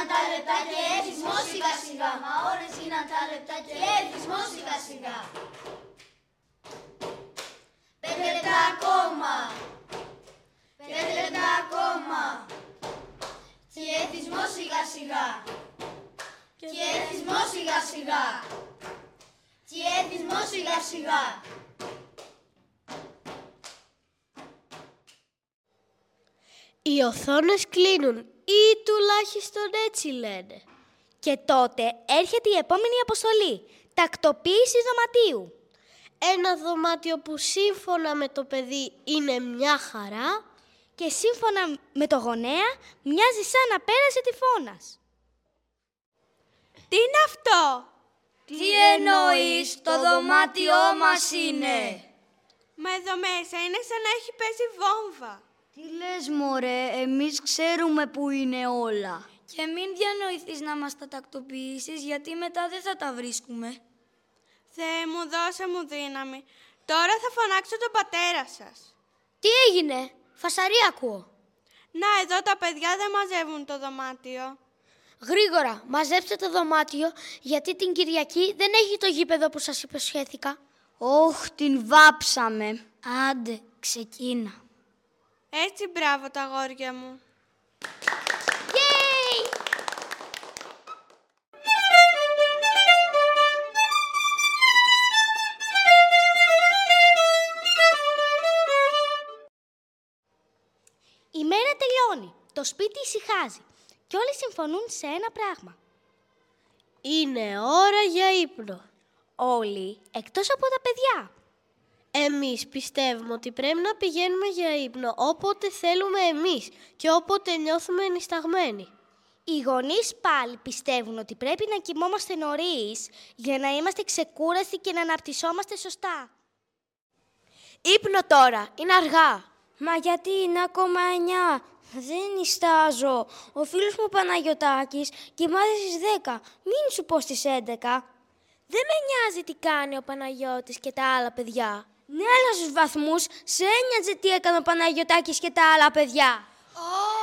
γίναν τα λεπτά και εθισμό σιγά σιγά. Μα ώρες γίναν τα λεπτά και εθισμό σιγά σιγά. 5 λεπτά ακόμα. 5 λεπτά ακόμα. Και εθισμό σιγά σιγά. Και εθισμό σιγά σιγά. Και εθισμό σιγά σιγά. Οι οθόνες κλείνουν ή τουλάχιστον έτσι λένε. Και τότε έρχεται η επόμενη αποστολή, τακτοποίηση δωματίου. Ένα δωμάτιο που σύμφωνα με το παιδί είναι μια χαρά και σύμφωνα με το γονέα μοιάζει σαν να πέρασε τυφώνας. Τι είναι αυτό? Τι εννοείς, το δωμάτιό μας είναι. Μα εδώ μέσα είναι σαν να έχει πέσει βόμβα. Τι λες μωρέ, εμείς ξέρουμε που είναι όλα. Και μην διανοηθείς να μας τα τακτοποιήσεις, γιατί μετά δεν θα τα βρίσκουμε. Θεέ μου, δώσε μου δύναμη. Τώρα θα φωνάξω τον πατέρα σας. Τι έγινε, φασαρία ακούω. Να, εδώ τα παιδιά δεν μαζεύουν το δωμάτιο. Γρήγορα, μαζέψτε το δωμάτιο, γιατί την Κυριακή δεν έχει το γήπεδο που σας υποσχέθηκα. Όχ, την βάψαμε. Άντε, ξεκίνα. Έτσι, μπράβο τα αγόρια μου. Yay! Η μέρα τελειώνει, το σπίτι ησυχάζει και όλοι συμφωνούν σε ένα πράγμα. Είναι ώρα για ύπνο. Όλοι, εκτός από τα παιδιά. Εμείς πιστεύουμε ότι πρέπει να πηγαίνουμε για ύπνο όποτε θέλουμε εμείς και όποτε νιώθουμε ενισταγμένοι. Οι γονείς πάλι πιστεύουν ότι πρέπει να κοιμόμαστε νωρίς για να είμαστε ξεκούραστοι και να αναπτυσσόμαστε σωστά. Ύπνο τώρα, είναι αργά. Μα γιατί είναι ακόμα 9. Δεν νιστάζω. Ο φίλος μου Παναγιωτάκης κοιμάται στις 10. Μην σου πω στις 11. Δεν με νοιάζει τι κάνει ο Παναγιώτης και τα άλλα παιδιά. Ναι, αλλά στους βαθμούς σε ένοιαζε τι έκανε ο Παναγιωτάκης και τα άλλα παιδιά.